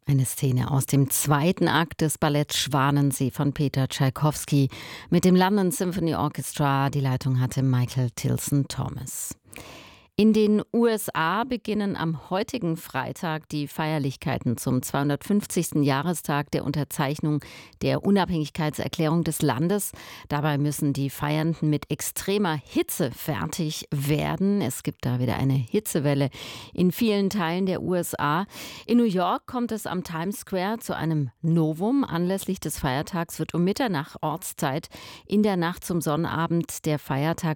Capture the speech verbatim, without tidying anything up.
Eine Szene aus dem zweiten Akt des Balletts Schwanensee von Peter Tschaikowski mit dem London Symphony Orchestra. Die Leitung hatte Michael Tilson Thomas. In den U S A beginnen am heutigen Freitag die Feierlichkeiten zum zweihundertfünfzigsten Jahrestag der Unterzeichnung der Unabhängigkeitserklärung des Landes. Dabei müssen die Feiernden mit extremer Hitze fertig werden. Es gibt da wieder eine Hitzewelle in vielen Teilen der U S A. In New York kommt es am Times Square zu einem Novum. Anlässlich des Feiertags wird um Mitternacht Ortszeit in der Nacht zum Sonnabend der Feiertag